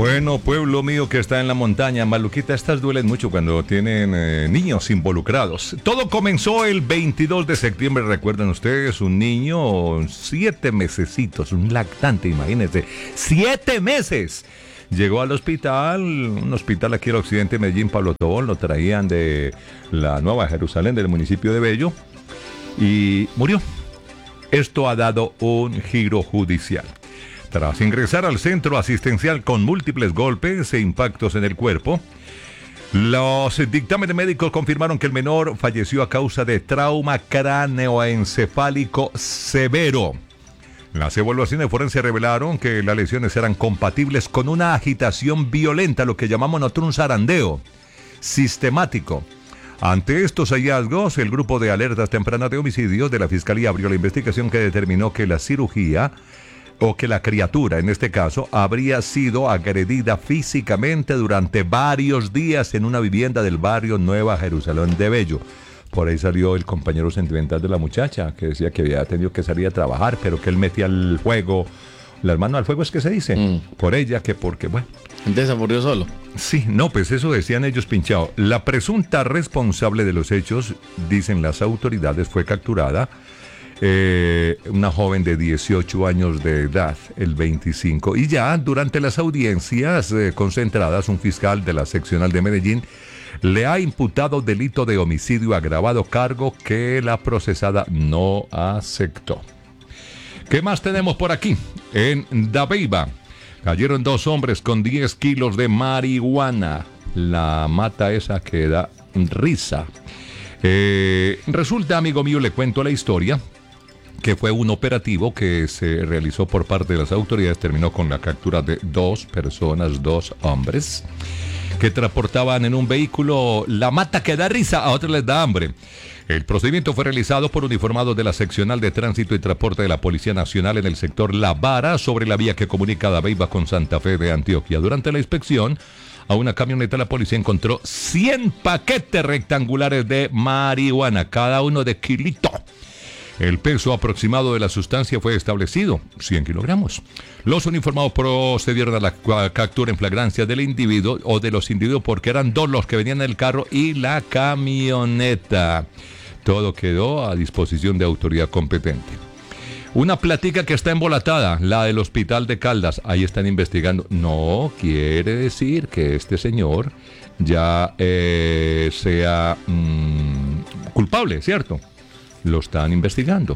Bueno, pueblo mío que está en la montaña, Maluquita, estas duelen mucho cuando tienen niños involucrados. Todo comenzó el 22 de septiembre, recuerdan ustedes, un niño, 7 mesecitos, un lactante, imagínense, 7 meses. Llegó al hospital, un hospital aquí al occidente de Medellín, Pablo Tobón, lo traían de la Nueva Jerusalén, del municipio de Bello, y murió. Esto ha dado un giro judicial. Tras ingresar al centro asistencial con múltiples golpes e impactos en el cuerpo, los dictámenes médicos confirmaron que el menor falleció a causa de trauma cráneoencefálico severo. Las evaluaciones forenses revelaron que las lesiones eran compatibles con una agitación violenta, lo que llamamos nosotros un zarandeo sistemático. Ante estos hallazgos, el grupo de alertas tempranas de homicidios de la Fiscalía abrió la investigación que determinó que la cirugía o que la criatura, en este caso, habría sido agredida físicamente durante varios días en una vivienda del barrio Nueva Jerusalén de Bello. Por ahí salió el compañero sentimental de la muchacha, que decía que había tenido que salir a trabajar, pero que él metía al fuego, las manos al fuego es que se dice, por ella, que porque, bueno. Entonces se murió solo. Sí, no, pues eso decían ellos pinchado. La presunta responsable de los hechos, dicen las autoridades, fue capturada. Una joven de 18 años de edad, el 25. Y ya durante las audiencias concentradas, un fiscal de la seccional de Medellín le ha imputado delito de homicidio agravado, cargo que la procesada no aceptó. ¿Qué más tenemos por aquí? En Dabeiba cayeron 2 hombres con 10 kilos de marihuana. La mata esa que da risa. Resulta, amigo mío, le cuento la historia, que fue un operativo que se realizó por parte de las autoridades, terminó con la captura de 2 personas, 2 hombres, que transportaban en un vehículo la mata que da risa, a otros les da hambre. El procedimiento fue realizado por uniformados de la Seccional de Tránsito y Transporte de la Policía Nacional en el sector La Vara, sobre la vía que comunica Dabeiba con Santa Fe de Antioquia. Durante la inspección a una camioneta, la policía encontró 100 paquetes rectangulares de marihuana, cada uno de kilito. El peso aproximado de la sustancia fue establecido, 100 kilogramos. Los uniformados procedieron a la captura en flagrancia del individuo o de los individuos, porque eran 2 los que venían en el carro y la camioneta. Todo quedó a disposición de autoridad competente. Una plática que está embolatada, la del Hospital de Caldas. Ahí están investigando. No quiere decir que este señor ya sea culpable, ¿cierto? Lo están investigando.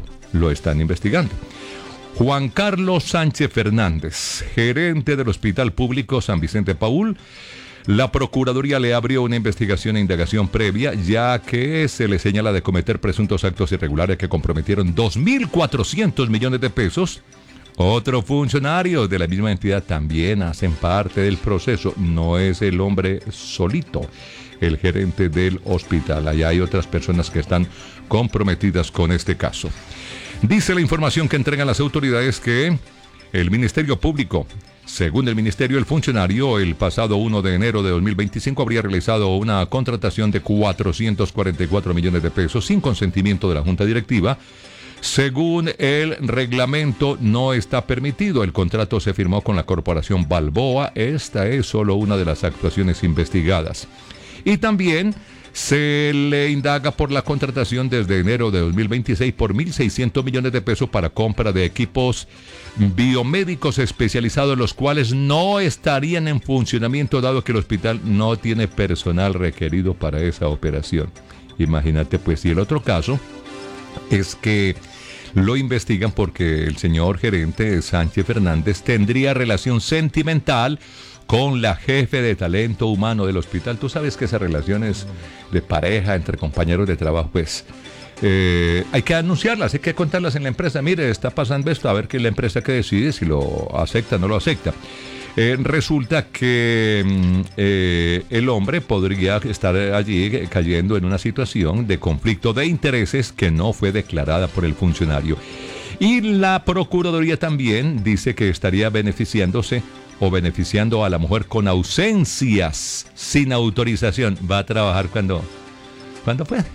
Juan Carlos Sánchez Fernández, gerente del Hospital Público San Vicente Paúl. La Procuraduría le abrió una investigación e indagación previa, ya que se le señala de cometer presuntos actos irregulares que comprometieron 2.400 millones de pesos. Otros funcionarios de la misma entidad también hacen parte del proceso. No es el hombre solito, el gerente del hospital. Allá hay otras personas que están comprometidas con este caso. Dice la información que entregan las autoridades que el Ministerio Público, según el Ministerio, el funcionario el pasado 1 de enero de 2025 habría realizado una contratación de 444 millones de pesos sin consentimiento de la Junta Directiva. Según el reglamento, no está permitido. El contrato se firmó con la Corporación Balboa. Esta es solo una de las actuaciones investigadas. Y también se le indaga por la contratación desde enero de 2026 por 1.600 millones de pesos para compra de equipos biomédicos especializados, los cuales no estarían en funcionamiento dado que el hospital no tiene personal requerido para esa operación. Imagínate, pues. Y el otro caso es que lo investigan porque el señor gerente Sánchez Fernández tendría relación sentimental con la jefe de talento humano del hospital. Tú sabes que esas relaciones de pareja entre compañeros de trabajo, pues hay que anunciarlas, hay que contarlas en la empresa. Mire, está pasando esto, a ver qué es la empresa que decide si lo acepta o no lo acepta. Resulta que el hombre podría estar allí cayendo en una situación de conflicto de intereses que no fue declarada por el funcionario. Y la Procuraduría también dice que estaría beneficiándose o beneficiando a la mujer con ausencias sin autorización. Va a trabajar cuando puede.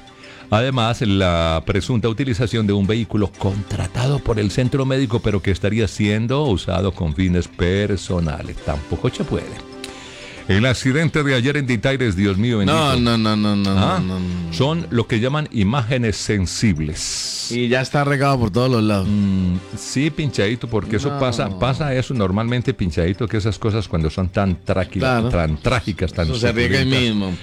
Además, la presunta utilización de un vehículo contratado por el centro médico, pero que estaría siendo usado con fines personales. Tampoco se puede. El accidente de ayer en Ditaires, Dios mío bendito. No. Son lo que llaman imágenes sensibles. Y ya está regado por todos los lados. Sí, pinchadito, porque eso pasa eso normalmente, pinchadito, que esas cosas cuando son tan trágicas, tan eso se riega el mismo.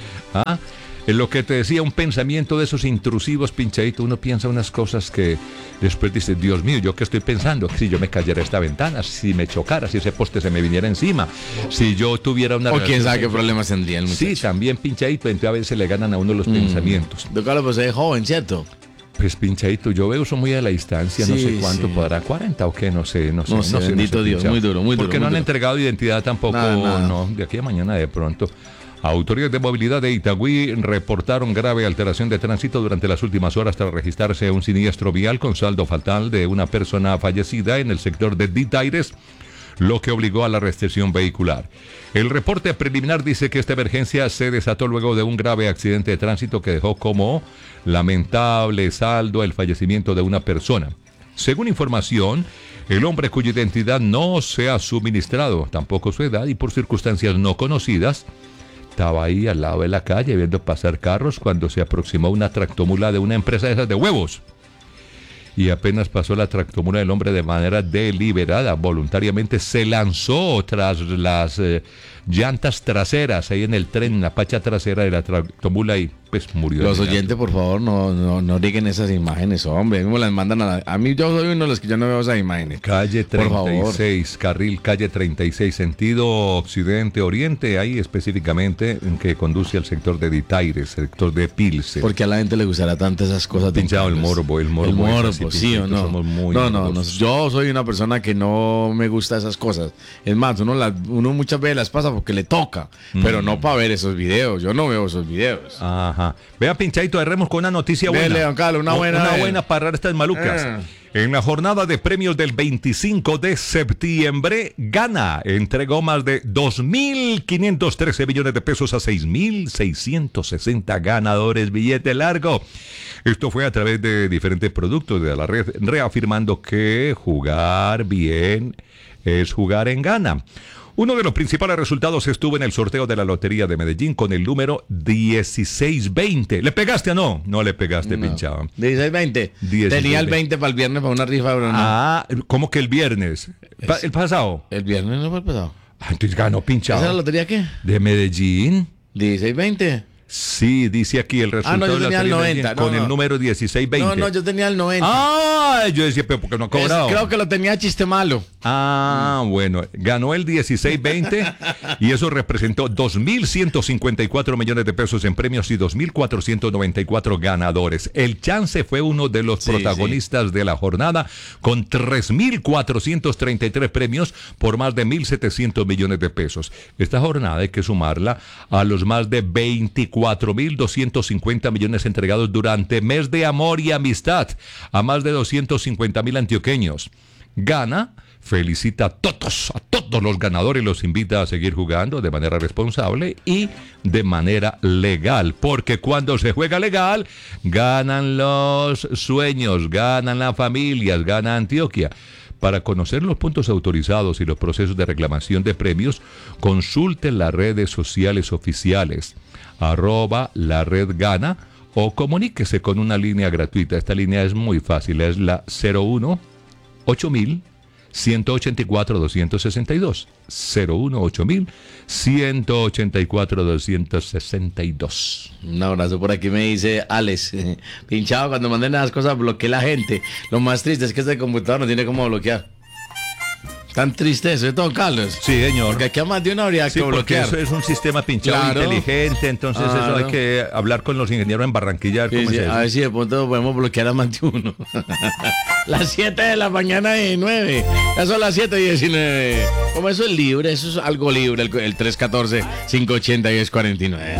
En lo que te decía, un pensamiento de esos intrusivos, pinchadito, uno piensa unas cosas que después dice, Dios mío, ¿yo qué estoy pensando? Si yo me cayera esta ventana, si me chocara, si ese poste se me viniera encima, si yo tuviera una... O quién sabe qué problemas tendría el muchacho. Sí, también pinchadito, entonces a veces le ganan a uno los pensamientos. Don Carlos, pues es joven, ¿cierto? Pues pinchadito, yo veo eso muy a la distancia, no sé cuánto podrá, 40 o qué, no sé. Bendito Dios, muy duro. Porque no han entregado identidad tampoco, nada. No, de aquí a mañana de pronto. Autoridades de movilidad de Itagüí reportaron grave alteración de tránsito durante las últimas horas tras registrarse un siniestro vial con saldo fatal de una persona fallecida en el sector de Ditaires, lo que obligó a la restricción vehicular. El reporte preliminar dice que esta emergencia se desató luego de un grave accidente de tránsito que dejó como lamentable saldo el fallecimiento de una persona. Según información, el hombre cuya identidad no se ha suministrado, tampoco su edad y por circunstancias no conocidas, estaba ahí al lado de la calle viendo pasar carros cuando se aproximó una tractomula de una empresa de esas de huevos. Y apenas pasó la tractomula, el hombre de manera deliberada, voluntariamente se lanzó tras las llantas traseras, ahí en el tren, en la pacha trasera de la tractomula y pues murió. Los oyentes, por favor, no diguen esas imágenes, hombre. Me las mandan a mí, yo soy uno de los que yo no veo esas imágenes. Calle 36, carril calle 36, sentido occidente-oriente, ahí específicamente en que conduce al sector de Ditaires, sector de Pilsen. Porque a la gente le gustará tanto esas cosas. Pinchado el morbo. El morbo, sí o no. No, yo soy una persona que no me gusta esas cosas. Es más, uno muchas veces las pasa porque le toca, pero no para ver esos videos. Yo no veo esos videos. Ajá. Vea, pinchadito, agarremos con una noticia buena. Dele, don Carlos, una buena para agarrar estas malucas. En la jornada de premios del 25 de septiembre, Gana entregó más de 2.513 millones de pesos a 6.660 ganadores. Billete largo. Esto fue a través de diferentes productos de la red, reafirmando que jugar bien es jugar en Gana. Uno de los principales resultados estuvo en el sorteo de la Lotería de Medellín con el número 1620. ¿Le pegaste o no? No le pegaste, pinchado. 1620. Tenía el 20 para el viernes para una rifa, pero no. ¿Cómo que el viernes? ¿El pasado? El viernes no fue el pasado. Entonces ganó, pinchado. ¿Esa es la lotería qué? De Medellín. 1620. Sí, dice aquí el resultado yo tenía el 90. Con el número 1620. No, yo tenía el 90. Yo decía, pero ¿por qué no ha cobrado? Creo que lo tenía chiste malo. Bueno, ganó el 1620 y eso representó 2.154 millones de pesos en premios y 2.494 ganadores. El Chance fue uno de los protagonistas de la jornada con 3.433 premios por más de 1.700 millones de pesos. Esta jornada hay que sumarla a los más de 24.250 millones entregados durante Mes de Amor y Amistad a más de 250.000 antioqueños. Gana felicita a todos los ganadores y los invita a seguir jugando de manera responsable y de manera legal, porque cuando se juega legal, ganan los sueños, ganan las familias, gana Antioquia. Para conocer los puntos autorizados y los procesos de reclamación de premios, consulte las redes sociales oficiales, @la red Gana, o comuníquese con una línea gratuita. Esta línea es muy fácil, es la 01-8000-184-262. 01-8000-184-262. Un abrazo. Por aquí me dice Alex, pinchado, cuando manden esas cosas bloquee la gente. Lo más triste es que este computador no tiene cómo bloquear. Tan triste eso, ¿no, Carlos? Sí, señor. Porque aquí a más de una habría que bloquear. Eso es un sistema pinchado inteligente, entonces eso hay que hablar con los ingenieros en Barranquilla. A ver si de pronto podemos bloquear a más de uno. Las 7 de la mañana y 9. Ya son las 7:19. Como eso es libre, eso es algo libre, el 314-580-1049.